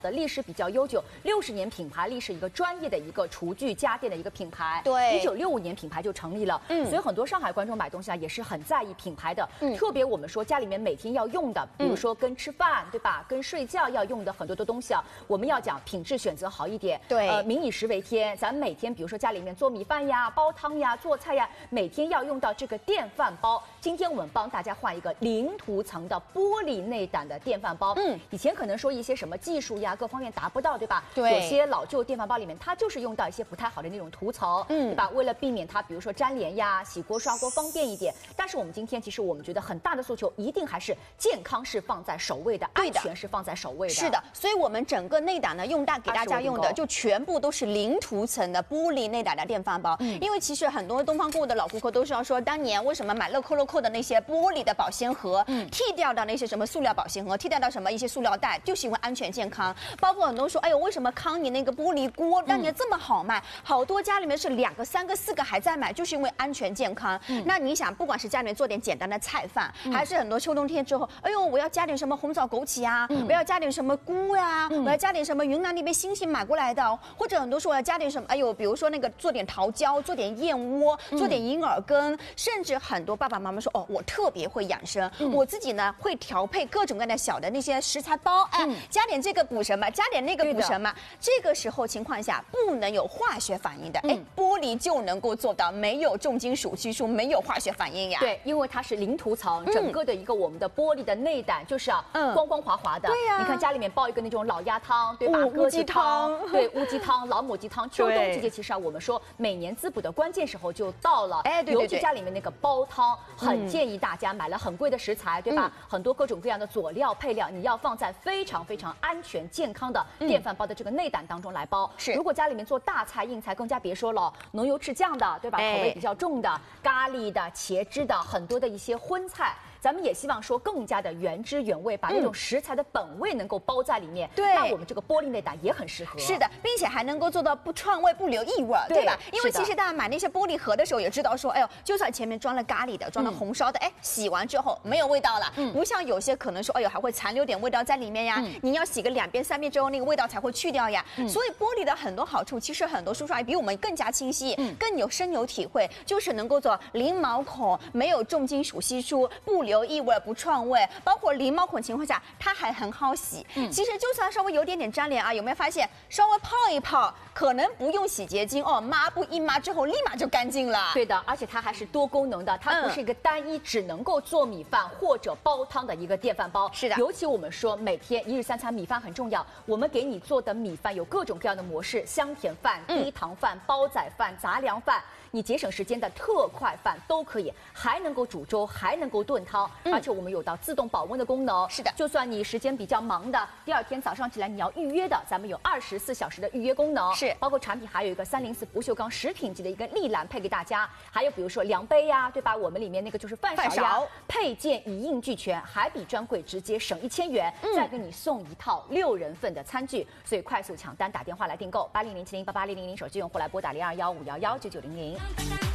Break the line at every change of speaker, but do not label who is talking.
的历史比较悠久，60年品牌历史，一个专业的一个厨具家电的一个品牌。
对
，1965年品牌就成立了。所以很多上海观众买东西啊也是很在意品牌的。特别我们说家里面每天要用的，比如说跟吃饭，对吧？跟睡觉要用的很多的东西啊，我们要讲品质选择好一点。
对，
民以食为天，咱每天比如说家里面做米饭呀、煲汤呀、做菜呀，每天要用到这个电饭煲。今天我们帮大家换一个零涂层的玻璃内胆的电饭煲。以前可能说一些什么技术呀，各方面达不到，对吧？
对，
有些老旧电饭煲里面，它就是用到一些不太好的那种涂层，对吧？为了避免它，比如说粘连呀、洗锅刷锅方便一点。但是我们今天其实我们觉得很大的诉求，一定还是健康是放在首位的，安全是放在首位的。
是的，所以我们整个内胆呢，给大家用的就全部都是零涂层的玻璃内胆的电饭煲。因为其实很多东方购物的老顾客都是要说，当年为什么买乐扣的那些玻璃的保鲜盒，剔掉的那些什么塑料保鲜盒，剔掉的什么一些塑料袋，就是因为安全健康。包括很多人说，哎呦，为什么康妮那个玻璃锅当年这么好卖？好多家里面是2个、3个、4个还在买，就是因为安全健康。那你想，不管是家里面做点简单的菜饭，还是很多秋冬天之后，哎呦，我要加点什么红枣枸杞啊，我要加点什么菇呀，我要加点什么云南那边新鲜买过来的，或者很多说我要加点什么，哎呦，比如说那个做点桃胶，做点燕窝，做点银耳羹，甚至很多爸爸妈妈说，哦，我特别会养生，我自己呢会调配各种各样的小的那些食材包，哎，加点这个补什么，加点那个补什么。这个时候情况下不能有化学反应的，哎，玻璃就能够做到没有重金属系数，没有化学反应呀。
对，因为它是零涂层，整个的一个我们的玻璃的内胆就是光光滑滑的。
对呀，
你看家里面煲一个那种老鸭汤，对吧？
乌鸡汤，
对，乌鸡汤、老母鸡汤。秋冬季节其实啊，我们说每年滋补的关键时候就到了。
哎，对，
尤其家里面那个煲汤，很建议大家买了很贵的食材，对吧？很多各种各样的佐料配料，你要放在非常非常安全健康的电饭煲的这个内胆当中来煲。
是，
如果家里面做大菜硬菜，更加别说了，浓油赤酱的，对吧？口味比较重的，咖喱的、茄汁的，很多的一些荤菜。咱们也希望说更加的原汁原味，把那种食材的本味能够包在里面。
对，
那我们这个玻璃内胆也很适合。
是的，并且还能够做到不串味、不留异味，对吧？因为其实大家买那些玻璃盒的时候也知道说，哎呦，就算前面装了咖喱的、装了红烧的，哎，洗完之后没有味道了，不像有些可能说，哎呦，还会残留点味道在里面呀。你要洗个2遍3遍之后，那个味道才会去掉呀。所以玻璃的很多好处，其实很多叔叔阿姨比我们更加清晰，更深有体会，就是能够做零毛孔，没有重金属析出，不留异味，不串味，包括零毛孔情况下，它还很好洗。其实就算稍微有点粘连啊，有没有发现稍微泡一泡，可能不用洗洁精哦，抹布一抹之后立马就干净了。
对的，而且它还是多功能的，它不是一个单一只能够做米饭或者煲汤的一个电饭煲。
是的，
尤其我们说每天1日3餐米饭很重要，我们给你做的米饭有各种各样的模式，香甜饭、低糖饭、煲仔饭、杂粮饭，你节省时间的特快饭都可以，还能够煮粥，还能够炖汤，而且我们有到自动保温的功能。
是的，
就算你时间比较忙的，第2天早上起来你要预约的，咱们有24小时的预约功能。是，包括产品还有一个304不锈钢食品级的一个立篮配给大家，还有比如说量杯呀，对吧？我们里面那个就是饭勺呀，配件一应俱全，还比专柜直接省1000元，再给你送一套6人份的餐具。所以快速抢单，打电话来订购8007088000，手机用户来拨打0215119900。